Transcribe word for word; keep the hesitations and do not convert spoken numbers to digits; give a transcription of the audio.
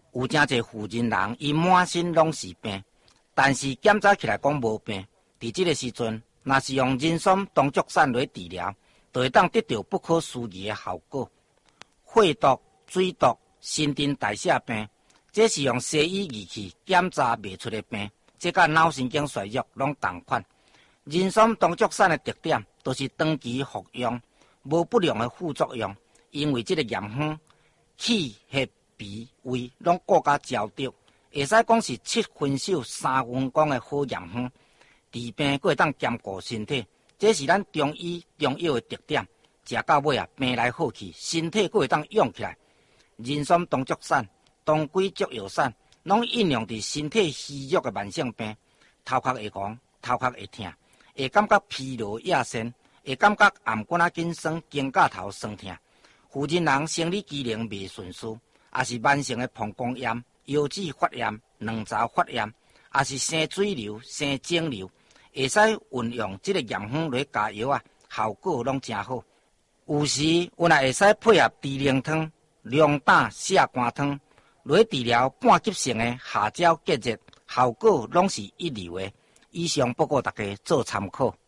有真侪妇人人，伊满身拢是病，但是检查起来讲无病。伫即个时阵，若是用人参冬竹散来治疗，就会当得到不可思议的效果。血毒、水毒、新陈代谢病，这是用西医仪器检查袂出的病，这甲脑神经衰弱拢同款。人参冬竹散的特点，都是长期服用，无不良的副作用。因为这个盐香气、血、鼻、胃拢顾甲焦灼，会使讲是七分熟、三分光的好盐香。治病佫会当兼顾身体，这是咱中医中药的特点。食到尾啊，病来好去，身体佫会当用起来。人参冬竹散、当归竹药散，拢应用伫身体虚弱的慢性病，头壳会戆、头壳会痛，会感觉疲劳亚身，会感觉颔管仔紧酸、肩胛头酸痛。妇人人生理机能未顺遂，也是慢性的膀胱炎、腰子发炎、卵巢发炎，也是生水瘤、生肿瘤，会使运用这个盐香来加药啊，效果拢真好。有时有若会使配合猪苓汤、龙胆泻肝汤来治疗半急性的下焦结热，效果拢是一流的。以上报告大家做参考。